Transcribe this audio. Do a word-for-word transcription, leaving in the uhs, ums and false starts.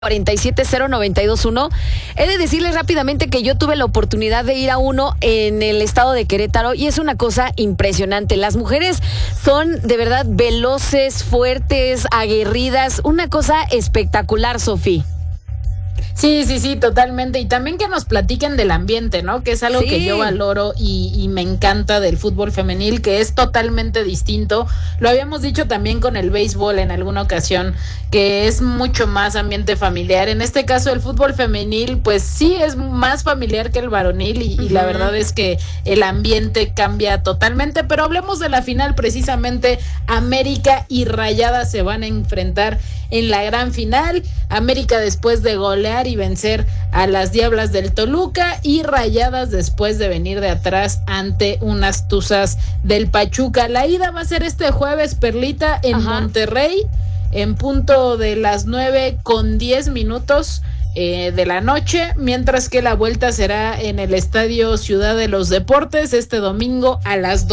cuarenta y siete cero noventa y dos uno. He de decirles rápidamente que yo tuve la oportunidad de ir a uno en el estado de Querétaro y es una cosa impresionante. Las mujeres son de verdad veloces, fuertes, aguerridas, una cosa espectacular, Sofía. Sí, sí, sí, totalmente. Y también que nos platiquen del ambiente, ¿no? Que es algo Sí. que yo valoro y, y me encanta del fútbol femenil, que es totalmente distinto. Lo habíamos dicho también con el béisbol en alguna ocasión, que es mucho más ambiente familiar. En este caso, el fútbol femenil, pues sí es más familiar que el varonil y, uh-huh. y la verdad es que el ambiente cambia totalmente. Pero hablemos de la final, precisamente. América y Rayadas se van a enfrentar en la gran final. América después de golear y vencer a las Diablas del Toluca, y Rayadas después de venir de atrás ante unas Tuzas del Pachuca. La ida va a ser este jueves, Perlita, en Ajá. Monterrey, en punto de las nueve con diez minutos eh, de la noche, mientras que la vuelta será en el Estadio Ciudad de los Deportes este domingo a las dos.